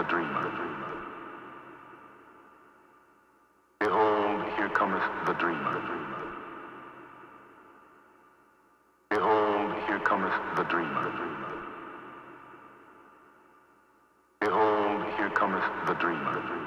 the dreamer. Behold, here cometh the dreamer. Behold, here cometh the dreamer. Behold, here cometh the dreamer.